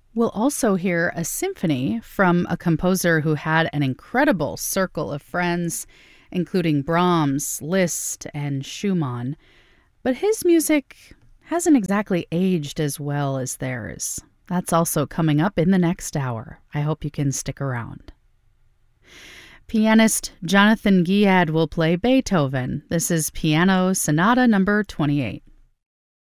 We'll also hear a symphony from a composer who had an incredible circle of friends, including Brahms, Liszt, and Schumann. But his music hasn't exactly aged as well as theirs. That's also coming up in the next hour. I hope you can stick around. Pianist Jonathan Guiad will play Beethoven. This is Piano Sonata number 28.